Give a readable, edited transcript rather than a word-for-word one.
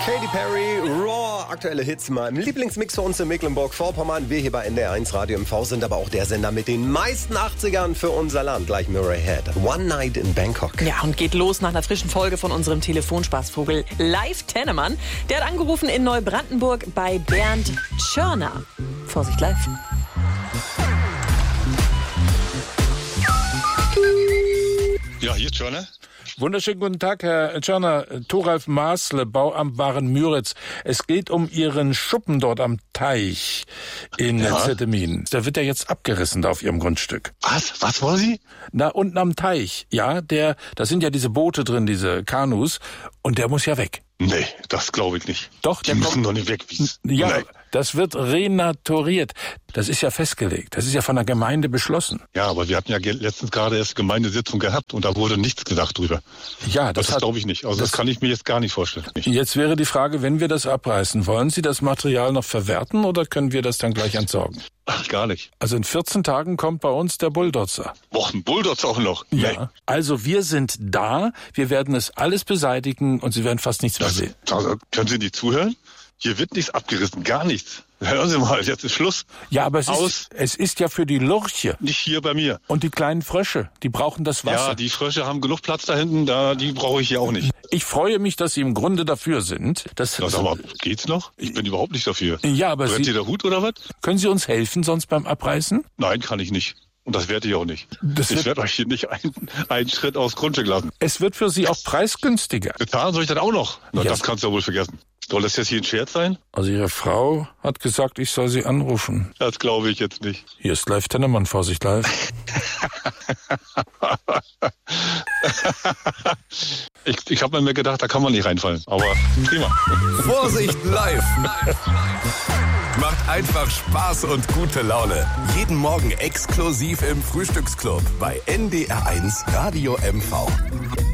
Katy Perry, Raw, aktuelle Hits in meinem Lieblingsmix für uns in Mecklenburg-Vorpommern. Wir hier bei NDR1 Radio MV sind aber auch der Sender mit den meisten 80ern für unser Land. Gleich Murray Head. One Night in Bangkok. Ja, und geht los nach einer frischen Folge von unserem Telefonspaßvogel Live Tennemann. Der hat angerufen in Neubrandenburg bei Bernd Tschörner. Vorsicht, live. Ja, hier ist Tschörner. Wunderschönen guten Tag, Herr Tschörner. Thoralf Maasle, Bauamt Waren-Müritz. Es geht um Ihren Schuppen dort am Teich in Zettemin. Der wird ja jetzt abgerissen da auf Ihrem Grundstück. Was wollen Sie? Na, unten am Teich, ja, da sind ja diese Boote drin, diese Kanus, und der muss ja weg. Nee, das glaube ich nicht. Doch, die müssen doch nicht weg. Ja, nee. Das wird renaturiert. Das ist ja festgelegt. Das ist ja von der Gemeinde beschlossen. Ja, aber wir hatten ja letztens gerade erst Gemeindesitzung gehabt und da wurde nichts gesagt drüber. Ja, das glaube ich nicht. Also das kann ich mir jetzt gar nicht vorstellen. Jetzt wäre die Frage, wenn wir das abreißen, wollen Sie das Material noch verwerten oder können wir das dann gleich entsorgen? Ach, gar nicht. Also in 14 Tagen kommt bei uns der Bulldozer. Boah, ein Bulldozer auch noch? Nee. Ja. Also wir sind da, wir werden es alles beseitigen und Sie werden fast nichts mehr sehen. Also, können Sie nicht zuhören? Hier wird nichts abgerissen, gar nichts. Hören Sie mal, jetzt ist Schluss. Ja, aber es ist ja für die Lurche. Nicht hier bei mir. Und die kleinen Frösche, die brauchen das Wasser. Ja, die Frösche haben genug Platz da hinten, die brauche ich hier auch nicht. Ich freue mich, dass Sie im Grunde dafür sind. Aber geht's noch? Ich bin überhaupt nicht dafür. Ja, aber Brennt dir der Hut oder was? Können Sie uns helfen sonst beim Abreißen? Nein, kann ich nicht. Und das werde ich auch nicht. Ich werde euch hier nicht einen Schritt aufs Grundstück lassen. Es wird für Sie auch preisgünstiger. Bezahlen soll ich dann auch noch? Na, ja. Das kannst du ja wohl vergessen. Soll das jetzt hier ein Scherz sein? Also Ihre Frau hat gesagt, ich soll Sie anrufen. Das glaube ich jetzt nicht. Hier ist Live Tennemann, Vorsicht, live. Ich habe mir gedacht, da kann man nicht reinfallen. Aber prima. Vorsicht, live. Macht einfach Spaß und gute Laune. Jeden Morgen exklusiv im Frühstücksclub bei NDR1 Radio MV.